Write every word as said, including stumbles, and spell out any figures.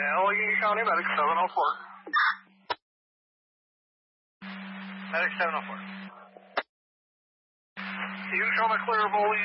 Allegheny County Medic seven oh four. Medic seven oh four. Can you show me clear of Olean?